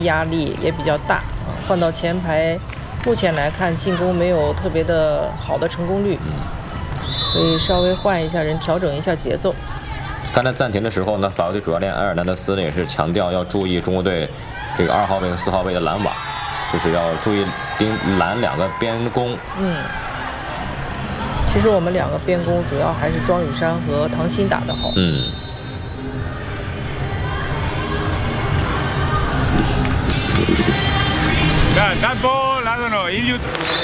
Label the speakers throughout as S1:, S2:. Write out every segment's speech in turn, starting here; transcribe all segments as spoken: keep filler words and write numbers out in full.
S1: 压力也比较大啊。换到前排，目前来看进攻没有特别的好的成功率，所以稍微换一下人，调整一下节奏。
S2: 刚才暂停的时候呢，法国队主教练埃尔南德斯呢也是强调要注意中国队这个二号位和四号位的拦网，就是要注意盯拦两个边攻。
S1: 嗯。 其实我们两个边攻主要还是庄宇珊和唐鑫打得好。
S2: 嗯。
S3: Da, tapo, lado no, Iliu.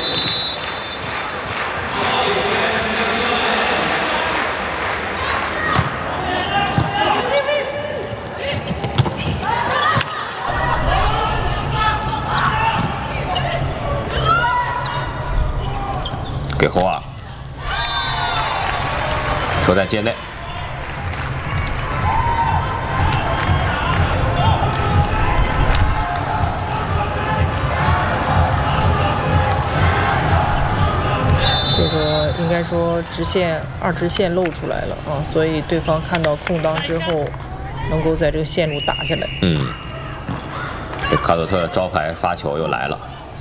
S2: 给后啊。 球在界内，
S1: 这个应该说直线二直线露出来了啊，所以对方看到空当之后，能够在这个线路打下来。
S2: 嗯，这卡佐特的招牌发球又来了。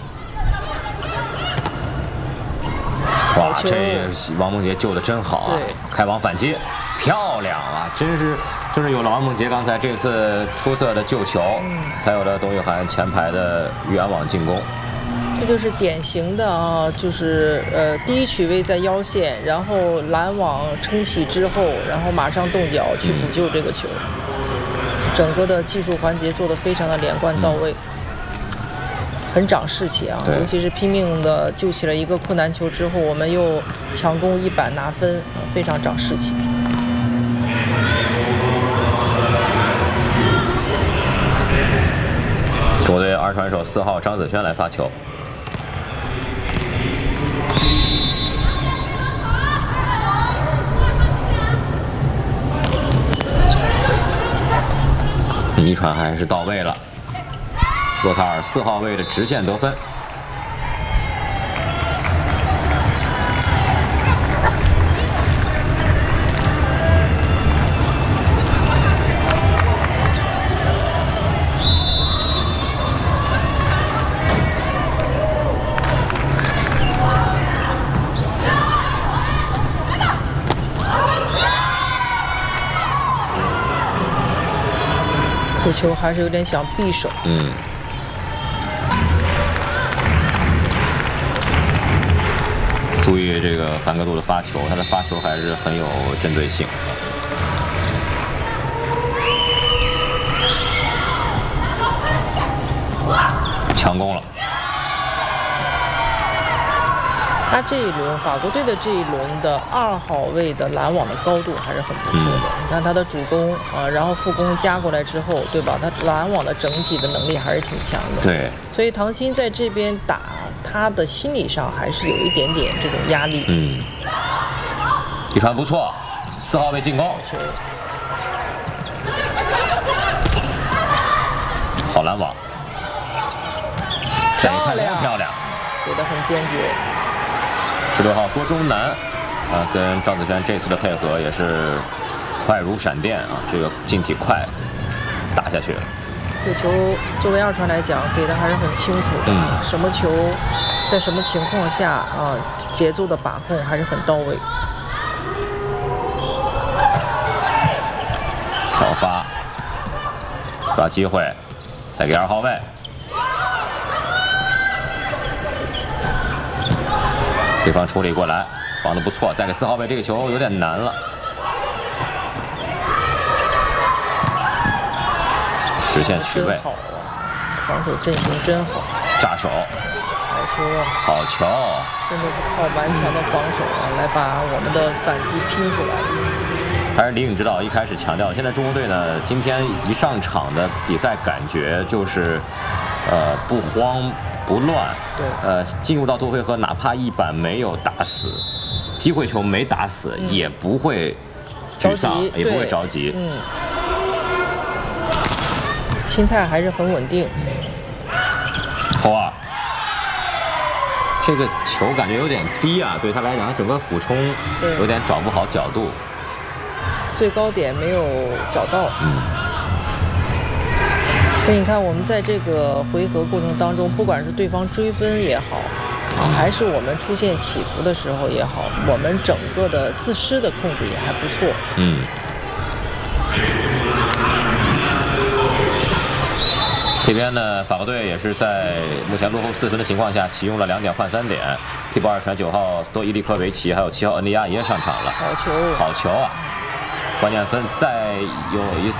S2: 哇，这王梦洁救的真好啊！开网反击，漂亮啊！真是，就是有了王梦洁刚才这次出色的救球，嗯、才有了董雨涵前排的远网进攻。
S1: 这就是典型的啊，就是呃第一曲位在腰线，然后拦网撑起之后，然后马上动脚去补救这个球，嗯、整个的技术环节做得非常的连贯到位。嗯 很长士气啊，尤其是拼命的救起了一个困难球之后，我们又强攻一板拿分，啊、非常长士气。
S2: 中国队二传手四号张子萱来发球，一传还是到位了。 洛塔尔四号位的直线得分，
S1: 这球还是有点想匕首。
S2: 嗯。 注意这个范格杜的发球，他的发球还是很有针对性。强攻了。
S1: 他这一轮法国队的这一轮的二号位的拦网的高度还是很不错的。嗯、你看他的主攻啊，然后副攻加过来之后，对吧？他拦网的整体的能力还是挺强的。
S2: 对。所
S1: 以唐鑫在这边打。 他的心理上还是有一点点这种压力。
S2: 嗯，一传不错，四号位进攻，好拦网，这一看很漂亮，
S1: 给得很坚决。
S2: 十六号郭忠南啊，跟张子萱这次的配合也是快如闪电啊，这个进体快，打下去了。
S1: 这球作为二传来讲，给的还是很清楚的，嗯、什么球，在什么情况下啊，节奏的把控还是很到位。
S2: 挑发，抓机会，再给二号位，对方处理过来，防得不错，再给四号位，这个球有点难了。 直线取位，
S1: 好啊！防守阵型真好，
S2: 炸手，
S1: 好球啊！
S2: 好球！
S1: 真的是靠顽强的防守啊，来把我们的反击拼出来。
S2: 还是李颖指导一开始强调，现在中国队呢，今天一上场的比赛感觉就是，呃，不慌不乱，
S1: 对，
S2: 呃，进入到多回合，哪怕一板没有打死，机会球没打死，嗯、也不会沮丧，也不会着急，
S1: 嗯。 心态还是很稳定。
S2: 好啊，这个球感觉有点低啊，对他来讲，整个俯冲有点找不好角度，
S1: 最高点没有找到。
S2: 嗯。
S1: 所以你看，我们在这个回合过程当中，不管是对方追分也好，啊，还是我们出现起伏的时候也好，我们整个的自失的控制也还不错。
S2: 嗯。这边呢，法国队也是在目前落后四分的情况下，启用了两点换三点，替补二传九号斯托伊利科维奇还有七号恩利亚也上场了。
S1: 好球！
S2: 好球啊！关键分再有一次。